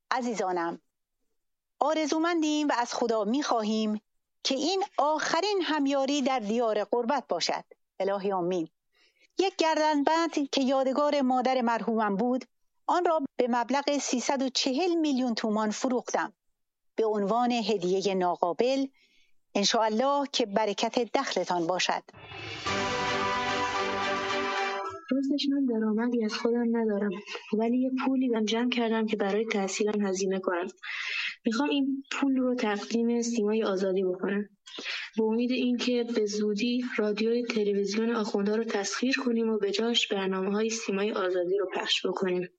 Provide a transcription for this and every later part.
عزیزانم، آرزومندیم و از خدا می‌خواهیم که این آخرین همیاری در دیار غربت باشد. الهی آمین. یک گردنبند که یادگار مادر مرحومم بود، آن را به مبلغ 340 میلیون تومان فروختم به عنوان هدیه ناقابل. انشاءالله که برکت دخلتان باشد. راستش من درآمدی از خودم ندارم، ولی یه پولی من جمع کردم که برای تحصیلم هزینه کنم. میخوام این پول رو تقدیم سیمای آزادی بکنم، به امید اینکه به زودی رادیوی تلویزیون آخوندها رو تسخیر کنیم و به جاش برنامه‌های سیمای آزادی رو پخش بکنیم.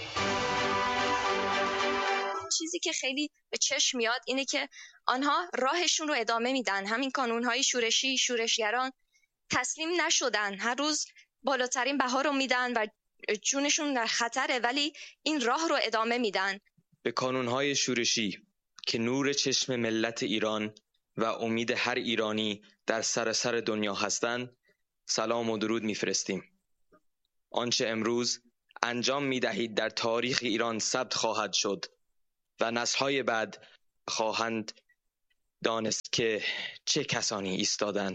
چیزی که خیلی به چشم میاد اینه که آنها راهشون رو ادامه میدن. همین کانونهای شورشی، شورشگران تسلیم نشدن، هر روز بالاترین بها رو میدن و جونشون در خطره، ولی این راه رو ادامه میدن. به کانونهای شورشی که نور چشم ملت ایران و امید هر ایرانی در سراسر دنیا هستند سلام و درود میفرستیم. آنچه امروز انجام میدهید در تاریخ ایران ثبت خواهد شد و نسل‌های بعد خواهند دانست که چه کسانی ایستادند.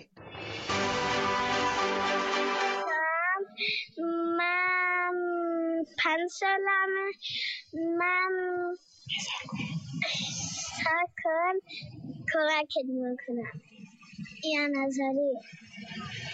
من 5 سالمه. من سعی کمکت میکنم. یا نظری